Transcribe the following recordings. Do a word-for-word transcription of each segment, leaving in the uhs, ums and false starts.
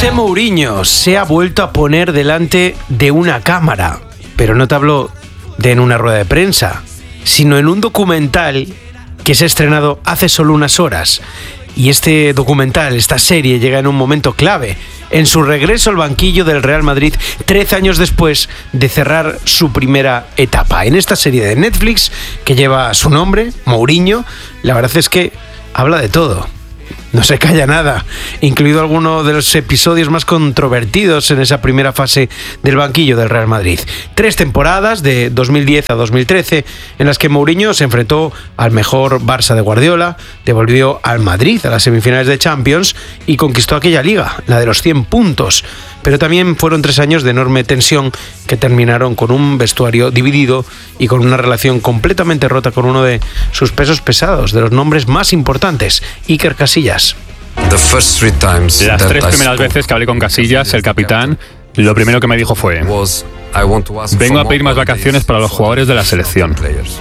José Mourinho se ha vuelto a poner delante de una cámara, pero no te hablo de en una rueda de prensa, sino en un documental que se ha estrenado hace solo unas horas. Y este documental, esta serie, llega en un momento clave, en su regreso al banquillo del Real Madrid, trece años después de cerrar su primera etapa. En esta serie de Netflix, que lleva su nombre, Mourinho, la verdad es que habla de todo. No se calla nada, incluido alguno de los episodios más controvertidos en esa primera fase del banquillo del Real Madrid. Tres temporadas, de dos mil diez a dos mil trece, en las que Mourinho se enfrentó al mejor Barça de Guardiola, devolvió al Madrid a las semifinales de Champions y conquistó aquella liga, la de los cien puntos. Pero también fueron tres años de enorme tensión que terminaron con un vestuario dividido y con una relación completamente rota con uno de sus pesos pesados, de los nombres más importantes, Iker Casillas. Las tres primeras veces que hablé con Casillas, el capitán, lo primero que me dijo fue: vengo a pedir más vacaciones para los jugadores de la selección.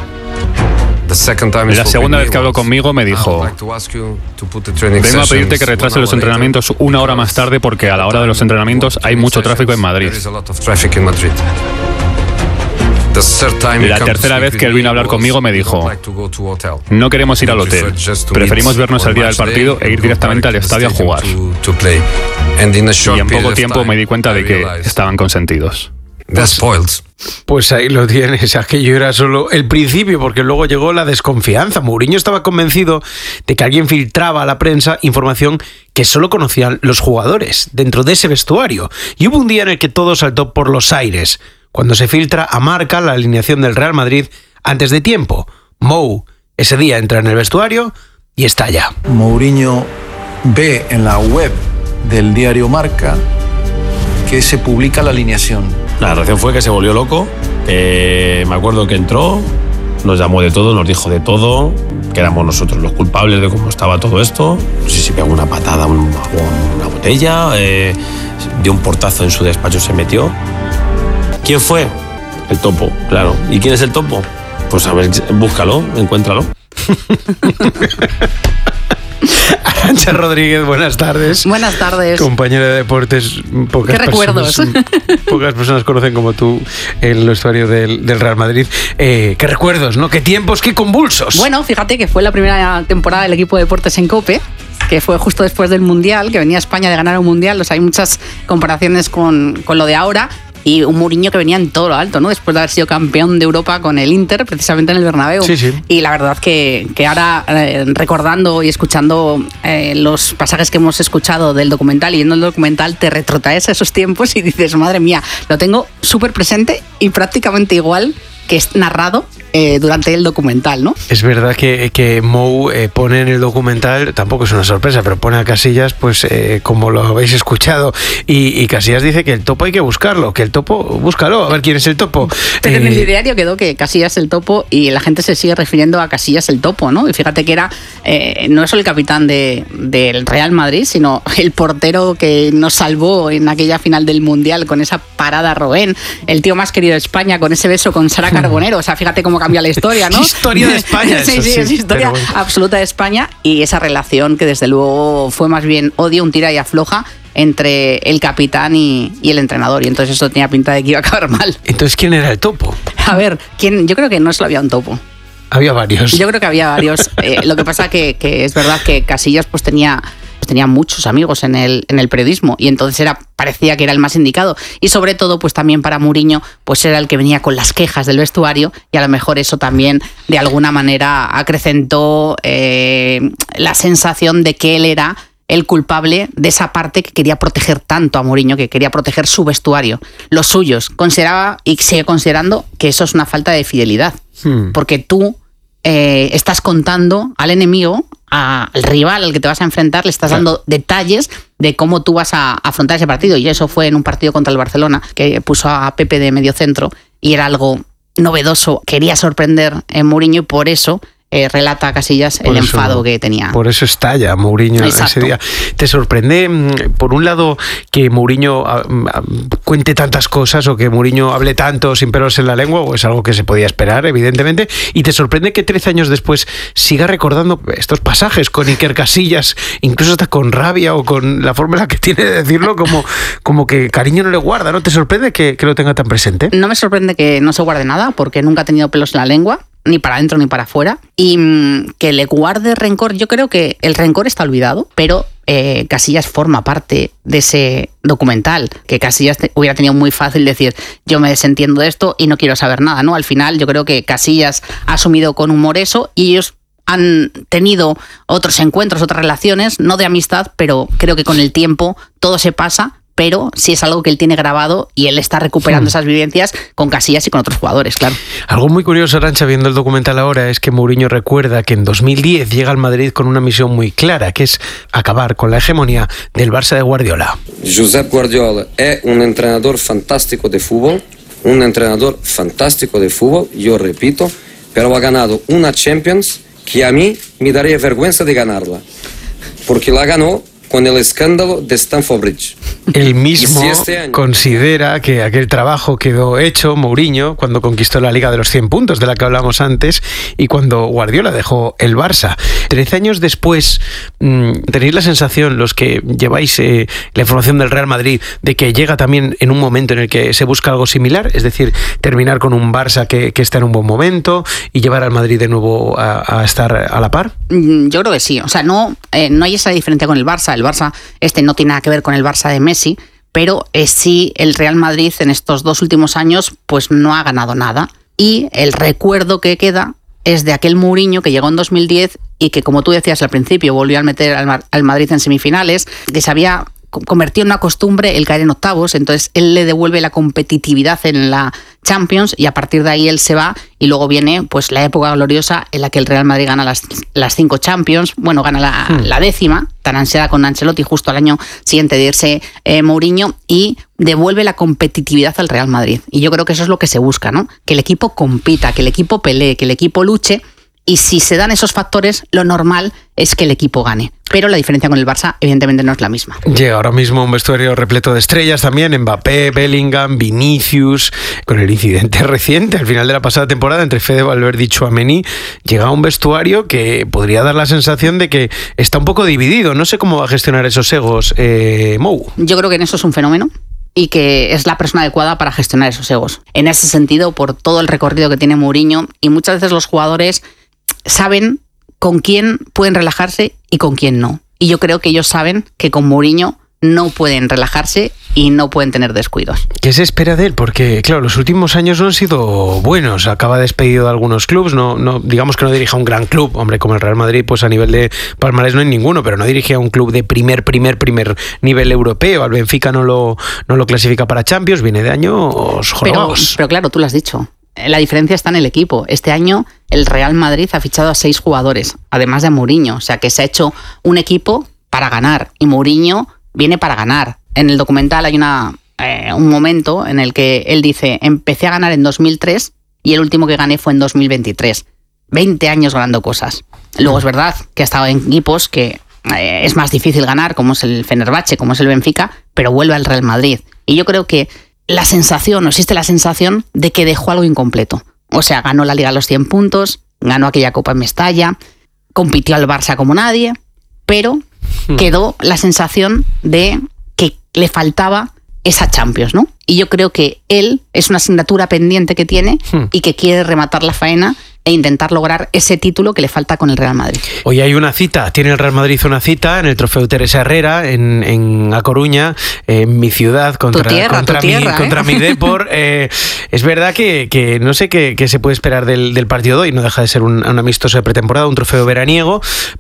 La segunda vez que habló conmigo me dijo: vengo a pedirte que retrases los entrenamientos una hora más tarde porque a la hora de los entrenamientos hay mucho tráfico en Madrid. La tercera vez que él vino a hablar conmigo me dijo: no queremos ir al hotel, preferimos vernos el día del partido e ir directamente al estadio a jugar. Y en poco tiempo me di cuenta de que estaban consentidos. Pues, pues ahí lo tienes, aquello era solo el principio, porque luego llegó la desconfianza. Mourinho estaba convencido de que alguien filtraba a la prensa información que solo conocían los jugadores dentro de ese vestuario. Y hubo un día en el que todo saltó por los aires, cuando se filtra a Marca la alineación del Real Madrid antes de tiempo. Mou ese día entra en el vestuario y estalla. Mourinho ve en la web del diario Marca que se publica la alineación. La reacción fue que se volvió loco. Eh, me acuerdo que entró, nos llamó de todo, nos dijo de todo, que éramos nosotros los culpables de cómo estaba todo esto. No sé si pegó una patada, un, una botella, eh, dio un portazo en su despacho, se metió. ¿Quién fue? El Topo, claro. ¿Y quién es el Topo? Pues a ver, búscalo, encuéntralo. Arantxa Rodríguez, buenas tardes. Buenas tardes. Compañera de deportes. Pocas ¿Qué recuerdos? Personas, pocas personas conocen como tú el vestuario del, del Real Madrid. Eh, ¿Qué recuerdos, no? ¿Qué tiempos, qué convulsos? Bueno, fíjate que fue la primera temporada del equipo de deportes en COPE, que fue justo después del Mundial, que venía España de ganar un Mundial. O sea, hay muchas comparaciones con, con lo de ahora. Y un Mourinho que venía en todo lo alto, ¿no? Después de haber sido campeón de Europa con el Inter, precisamente en el Bernabéu. Sí, sí. Y la verdad que, que ahora, eh, recordando y escuchando eh, los pasajes que hemos escuchado del documental y viendo el documental, te retrotraes a esos tiempos y dices, madre mía, lo tengo súper presente y prácticamente igual que es narrado eh, durante el documental, ¿no? Es verdad que, que Mou eh, pone en el documental, tampoco es una sorpresa, pero pone a Casillas, pues eh, como lo habéis escuchado, y, y Casillas dice que el Topo hay que buscarlo, que el Topo, búscalo, a ver quién es el Topo. Pero eh, en el diario quedó que Casillas el Topo y la gente se sigue refiriendo a Casillas el Topo, ¿no? Y fíjate que era, eh, no solo el capitán de, del Real Madrid, sino el portero que nos salvó en aquella final del Mundial con esa parada a Robben, el tío más querido de España con ese beso con Sara Carbonero. O sea, fíjate cómo cambia la historia, ¿no? Historia de España. sí, eso, sí, sí, es historia bueno. absoluta de España y esa relación que desde luego fue más bien odio, un tira y afloja entre el capitán y, y el entrenador. Y entonces eso tenía pinta de que iba a acabar mal. Entonces, ¿quién era el Topo? A ver, ¿quién? Yo creo que no solo había un Topo. Había varios. Yo creo que había varios. Eh, lo que pasa que, que es verdad que Casillas pues tenía... pues tenía muchos amigos en el, en el periodismo y entonces era, parecía que era el más indicado y sobre todo pues también para Mourinho pues era el que venía con las quejas del vestuario y a lo mejor eso también de alguna manera acrecentó eh, la sensación de que él era el culpable de esa parte que quería proteger tanto a Mourinho, que quería proteger su vestuario, los suyos. Consideraba y sigue considerando que eso es una falta de fidelidad, hmm. porque tú eh, estás contando al enemigo, al rival al que te vas a enfrentar, le estás claro. dando detalles de cómo tú vas a afrontar ese partido. Y eso fue en un partido contra el Barcelona, que puso a Pepe de mediocentro y era algo novedoso. Quería sorprender en Mourinho y por eso eh, relata Casillas por el eso, enfado que tenía. Por eso estalla Mourinho ese día. ¿Te sorprende, por un lado, que Mourinho a, a, cuente tantas cosas o que Mourinho hable tanto sin pelos en la lengua, o es algo que se podía esperar, evidentemente? ¿Y te sorprende que trece años después siga recordando estos pasajes con Iker Casillas, incluso hasta con rabia o con la forma en la que tiene de decirlo, como, como que cariño no le guarda? ¿No te sorprende que, que lo tenga tan presente? No me sorprende que no se guarde nada, porque nunca ha tenido pelos en la lengua, ni para adentro ni para afuera, y mmm, que le guarde rencor. Yo creo que el rencor está olvidado, pero eh, Casillas forma parte de ese documental, que Casillas te, hubiera tenido muy fácil decir, yo me desentiendo de esto y no quiero saber nada, ¿no? Al final yo creo que Casillas ha asumido con humor eso, y ellos han tenido otros encuentros, otras relaciones, no de amistad, pero creo que con el tiempo todo se pasa. Pero sí es algo que él tiene grabado y él está recuperando sí. esas vivencias con Casillas y con otros jugadores, claro. Algo muy curioso, Arantxa, viendo el documental ahora, es que Mourinho recuerda que en dos mil diez llega al Madrid con una misión muy clara, que es acabar con la hegemonía del Barça de Guardiola. Josep Guardiola es un entrenador fantástico de fútbol, un entrenador fantástico de fútbol, yo repito, pero ha ganado una Champions que a mí me daría vergüenza de ganarla, porque la ganó con el escándalo de Stamford Bridge. Él mismo si este año... considera que aquel trabajo quedó hecho, Mourinho, cuando conquistó la Liga de los cien puntos, de la que hablamos antes, y cuando Guardiola dejó el Barça. Trece años después, ¿tenéis la sensación, los que lleváis eh, la información del Real Madrid, de que llega también en un momento en el que se busca algo similar? Es decir, terminar con un Barça que, que está en un buen momento y llevar al Madrid de nuevo a, a estar a la par. Yo creo que sí. O sea, no, eh, no hay esa diferencia con el Barça. El Barça este no tiene nada que ver con el Barça de Messi, pero eh, sí el Real Madrid en estos dos últimos años pues no ha ganado nada, y el recuerdo que queda es de aquel Mourinho que llegó en dos mil diez y que, como tú decías al principio, volvió a meter al, al Madrid en semifinales, que se había convertido en una costumbre el caer en octavos. Entonces él le devuelve la competitividad en la Champions y a partir de ahí él se va, y luego viene pues la época gloriosa en la que el Real Madrid gana las, las cinco Champions, bueno, gana la, hmm. la décima, tan ansiada con Ancelotti, justo al año siguiente de irse eh, Mourinho, y devuelve la competitividad al Real Madrid. Y yo creo que eso es lo que se busca, ¿no? Que el equipo compita, que el equipo pelee, que el equipo luche. Y si se dan esos factores, lo normal es que el equipo gane. Pero la diferencia con el Barça, evidentemente, no es la misma. Llega ahora mismo un vestuario repleto de estrellas también. Mbappé, Bellingham, Vinicius. Con el incidente reciente, al final de la pasada temporada, entre Fede Valverde y Tchouaméni, llega un vestuario que podría dar la sensación de que está un poco dividido. No sé cómo va a gestionar esos egos, eh, Mou. Yo creo que en eso es un fenómeno, y que es la persona adecuada para gestionar esos egos. En ese sentido, por todo el recorrido que tiene Mourinho, y muchas veces los jugadores saben con quién pueden relajarse y con quién no. Y yo creo que ellos saben que con Mourinho no pueden relajarse y no pueden tener descuidos. ¿Qué se espera de él? Porque, claro, los últimos años no han sido buenos. Acaba despedido de algunos clubes, no, no, digamos que no dirige a un gran club. Hombre, como el Real Madrid, pues a nivel de palmarés no hay ninguno, pero no dirige a un club de primer, primer, primer nivel europeo. Al Benfica no lo, no lo clasifica para Champions, viene de años jorobados. Pero, pero claro, tú lo has dicho. La diferencia está en el equipo. Este año el Real Madrid ha fichado a seis jugadores, además de Mourinho. O sea que se ha hecho un equipo para ganar, y Mourinho viene para ganar. En el documental hay una, eh, un momento en el que él dice: empecé a ganar en dos mil tres y el último que gané fue en dos mil veintitrés. veinte años ganando cosas. Luego es verdad que ha estado en equipos que eh, es más difícil ganar, como es el Fenerbahce, como es el Benfica, pero vuelve al Real Madrid. Y yo creo que la sensación, o existe la sensación de que dejó algo incompleto. O sea, ganó la Liga a los cien puntos, ganó aquella Copa en Mestalla, compitió al Barça como nadie, pero hmm. quedó la sensación de que le faltaba esa Champions, ¿no? Y yo creo que él es una asignatura pendiente que tiene hmm. y que quiere rematar la faena e intentar lograr ese título que le falta con el Real Madrid. Hoy hay una cita, tiene el Real Madrid una cita en el Trofeo Teresa Herrera, en, en A Coruña, en mi ciudad, contra, tierra, contra, mi, tierra, ¿eh? contra mi Depor. Eh, es verdad que, que no sé qué, qué se puede esperar del, del partido de hoy, no deja de ser un, un amistoso de pretemporada, un trofeo veraniego,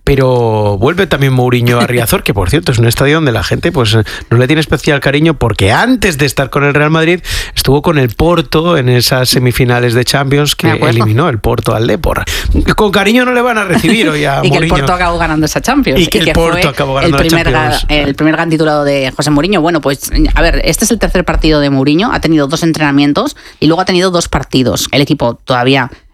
pero vuelve también Mourinho a Riazor, que por cierto es un estadio donde la gente pues no le tiene especial cariño, porque antes de estar con el Real Madrid estuvo con el Porto en esas semifinales de Champions que eliminó el Porto al Depor. Con cariño no le van a recibir hoy a y Mourinho. Que el Porto acabó ganando esa Champions. Y que, y que el Porto acabó ganando el primer, la Champions. El primer gran título de José Mourinho. Bueno, pues a ver, este es el tercer partido de Mourinho. Ha tenido dos entrenamientos y luego ha tenido dos partidos. El equipo todavía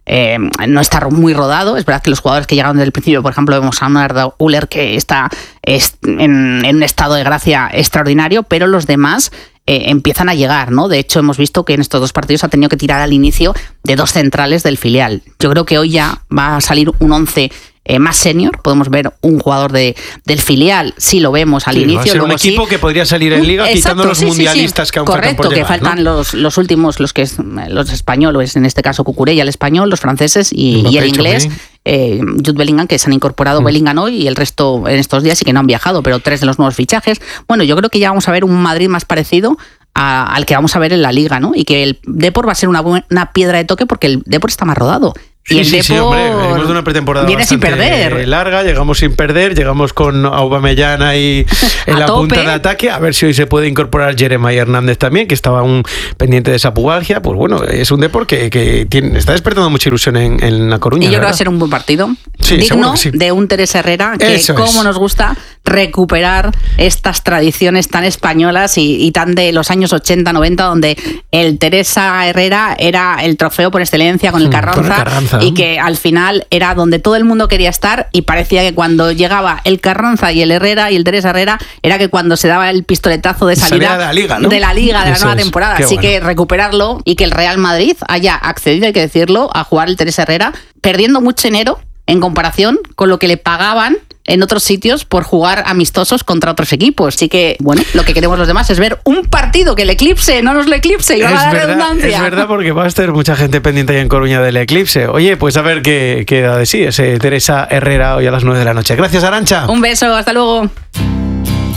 eh, no está muy rodado. Es verdad que los jugadores que llegaron desde el principio, por ejemplo, vemos a un Arda Güler que está en, en un estado de gracia extraordinario, pero los demás eh, empiezan a llegar, ¿no? De hecho, hemos visto que en estos dos partidos ha tenido que tirar al inicio de dos centrales del filial. Yo creo que hoy ya va a salir un once Eh, más senior, podemos ver un jugador de, del filial, si lo vemos al sí, inicio. Va a ser luego un equipo sí. que podría salir en Liga, Exacto, quitando los sí, mundialistas sí, sí. que aún Correcto, faltan por llegar, que faltan ¿no? los, los últimos, los que es, los españoles, en este caso Cucurella, el español, los franceses y, y el inglés. Eh, Jude Bellingham, que se han incorporado mm. Bellingham hoy y el resto en estos días sí que no han viajado, pero tres de los nuevos fichajes. Bueno, yo creo que ya vamos a ver un Madrid más parecido a, al que vamos a ver en la Liga, ¿no? Y que el Depor va a ser una, una piedra de toque porque el Depor está más rodado. Sí, y el sí, Depor sí, hombre, venimos de una pretemporada viene sin perder. larga, llegamos sin perder, llegamos con Aubameyang ahí en la tope. punta de ataque, a ver si hoy se puede incorporar Jeremiah Hernández también, que estaba un pendiente de esa pubalgia. Pues bueno, es un Depor que, que tiene, está despertando mucha ilusión en, en La Coruña. Y yo creo que va a ser un buen partido, sí, digno sí. de un Teres Herrera, que Eso como es. nos gusta recuperar estas tradiciones tan españolas y, y tan de los años ochenta, noventa, donde el Teresa Herrera era el trofeo por excelencia con el Carranza, con el Carranza. y que al final era donde todo el mundo quería estar, y parecía que cuando llegaba el Carranza y el Herrera y el Teresa Herrera era que cuando se daba el pistoletazo de salida de la Liga, ¿no? de la, Liga, de la Eso nueva es. temporada. Qué Así bueno. que recuperarlo y que el Real Madrid haya accedido, hay que decirlo, a jugar el Teresa Herrera, perdiendo mucho dinero en comparación con lo que le pagaban en otros sitios por jugar amistosos contra otros equipos. Así que, bueno, lo que queremos los demás es ver un partido que el eclipse, no nos lo eclipse, y va a la verdad, redundancia. es verdad, porque va a estar mucha gente pendiente ahí en Coruña del eclipse. Oye, pues a ver qué, qué da de sí ese Teresa Herrera hoy a las nueve de la noche. Gracias, Arantxa. Un beso, hasta luego.